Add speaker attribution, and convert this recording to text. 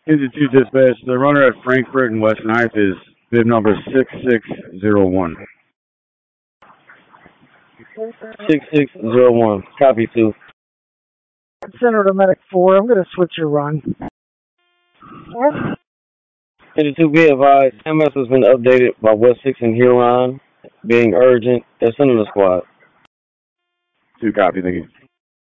Speaker 1: 52 dispatch. The runner at Frankfurt and West 9th is bib number 6601.
Speaker 2: 6601. Copy 2.
Speaker 3: Center to Medic 4. I'm going to switch your run.
Speaker 2: 52, be advised. MS has been updated by West 6 and Huron, being urgent. They're sending the squad.
Speaker 1: 2 copy, thank you.